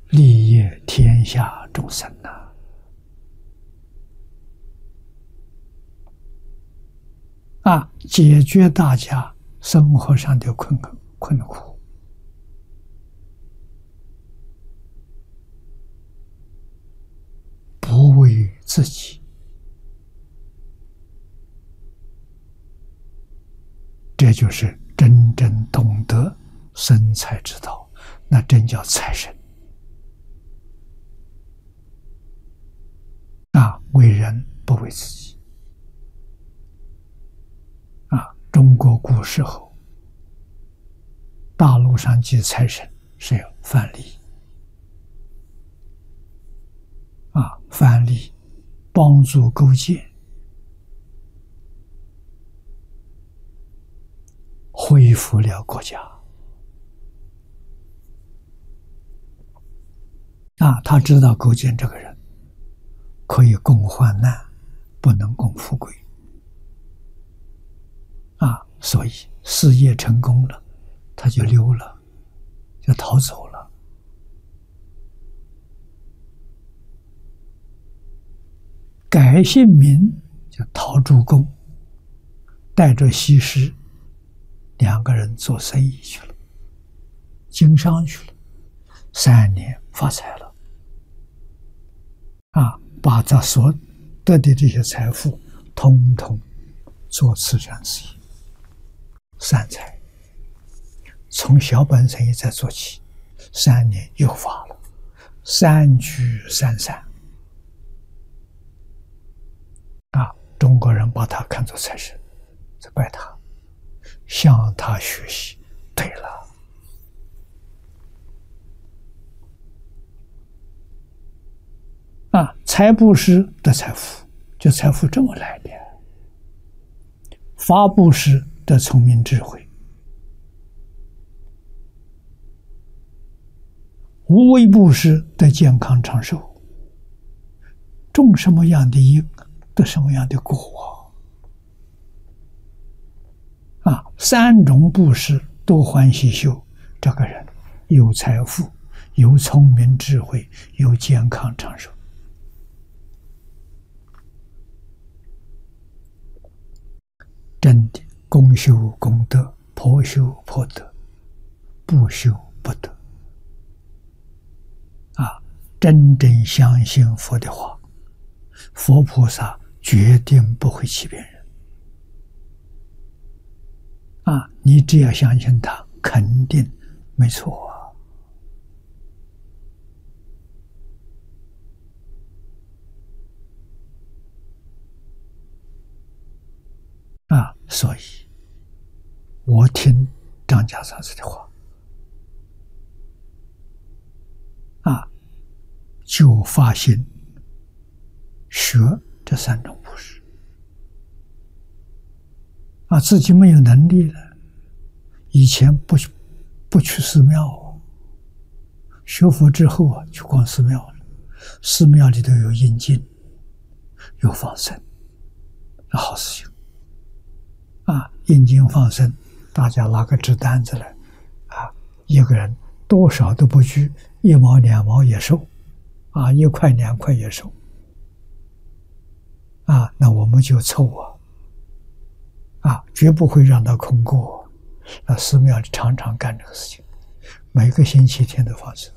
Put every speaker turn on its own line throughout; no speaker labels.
利益天下众生呐！解决大家生活上的困苦，不为自己，这就是真正懂得生财之道，那真叫财神为人不为自己中国古时候大陆上祭财神是有范蠡范蠡帮助勾践恢复了国家他知道勾践这个人可以共患难，不能共富贵所以事业成功了，他就溜了，就逃走了。改姓名就陶朱公，带着西施两个人做生意去了，经商去了，3年发财了把他所得的这些财富统统做慈善事业，散财，从小本生意再做起，3年又发了，3聚3散中国人把他看作财神，就拜他，向他学习。对了，财布施的财富，就财富这么来的；法布施的聪明智慧，无为布施的健康长寿，种什么样的因，得什么样的果3种布施都欢喜修，这个人有财富，有聪明智慧，有健康长寿。真的公修公德，婆修婆德，不修不得真正相信佛的话，佛菩萨决定不会欺骗人你只要相信他，肯定没错所以我听张家长子的话就发心学这3种布施自己没有能力了，以前不去寺庙学佛之后去逛寺庙了，寺庙里头有印经，有放生，好事情印经放生，大家拿个纸单子来一个人多少都不拘，1毛2毛也收1块2块也收那我们就凑绝不会让它空过寺庙里常常干这个事情，每个星期天都放生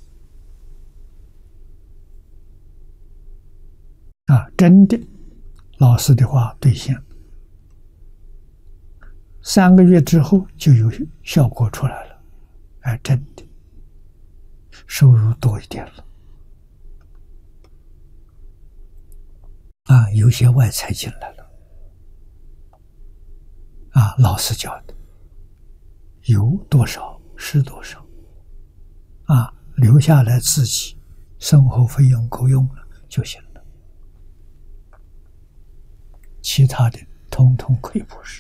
真的老师的话兑现，3个月之后就有效果出来了真的收入多一点了有些外财进来了老师教的，有多少是多少留下来自己生活费用够用了就行了，其他的统统可以布施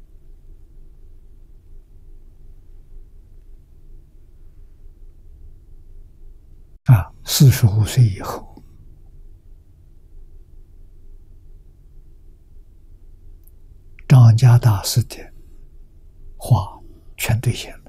45岁以后张家大师的话全兑现了